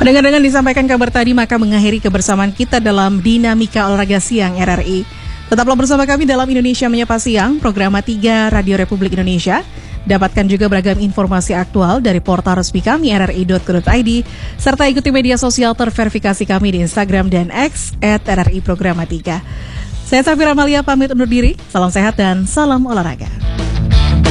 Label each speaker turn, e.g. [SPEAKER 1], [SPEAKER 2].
[SPEAKER 1] Dengan disampaikan kabar tadi, maka mengakhiri kebersamaan kita dalam Dinamika Olahraga Siang RRI. Tetaplah bersama kami dalam Indonesia Menyapa Siang, program 3 Radio Republik Indonesia. Dapatkan juga beragam informasi aktual dari portal resmi kami rri.co.id, serta ikuti media sosial terverifikasi kami di Instagram dan X @RRI Programa 3. Saya Safira Amalia pamit undur diri, salam sehat dan salam olahraga.